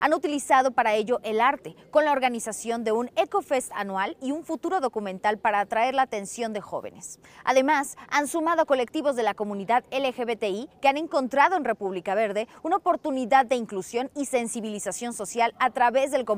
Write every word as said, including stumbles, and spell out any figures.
Han utilizado para ello el arte, con la organización de un EcoFest anual y un futuro documental para atraer la atención de jóvenes. Además, han sumado a colectivos de la comunidad L G B T I que han encontrado en República Verde una oportunidad de inclusión y sensibilización social a través del